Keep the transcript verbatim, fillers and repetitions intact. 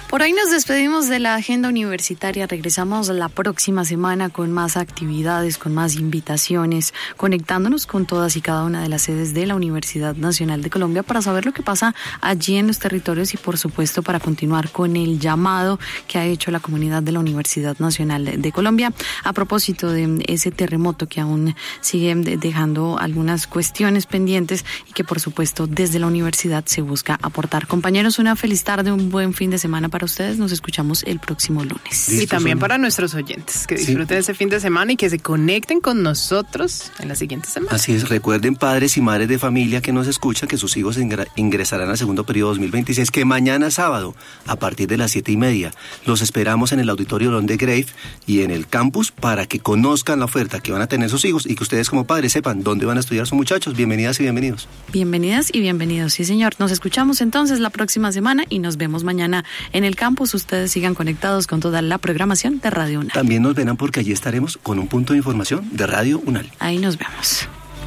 Por hoy nos despedimos de la agenda universitaria. Regresamos la próxima semana con más actividades, con más invitaciones, conectándonos con todas y cada una de las sedes de la Universidad Nacional de Colombia para saber lo que pasa allí en los territorios y, por supuesto, para continuar con el llamado que ha hecho la comunidad de la Universidad Nacional de Colombia a propósito de ese terremoto que aún sigue dejando algunas cuestiones pendientes y que, por supuesto, desde la universidad se busca aportar. Compañeros, una feliz tarde, un buen fin de semana para ustedes. Nos escuchamos el próximo lunes. Y también para nuestros oyentes, que disfruten sí. ese fin de semana y que se conecten con nosotros en la siguiente semana. Así es, recuerden, padres y madres de familia que nos escuchan, que sus hijos ingresarán al segundo periodo dos mil veintiséis, que mañana sábado, a partir de las siete y media, los esperamos en el Auditorio León de Grave y en el campus para que conozcan la oferta que van a tener sus hijos y que ustedes como padres sepan dónde van a estudiar sus muchachos. Bienvenidas y bienvenidos. Bienvenidas y bienvenidos, sí señor. Nos escuchamos entonces la próxima semana y nos vemos mañana en el campus. Ustedes sigan conectados con toda la programación de Radio UNAL. También nos verán porque allí estaremos con un punto de información de Radio UNAL. Ahí nos vemos.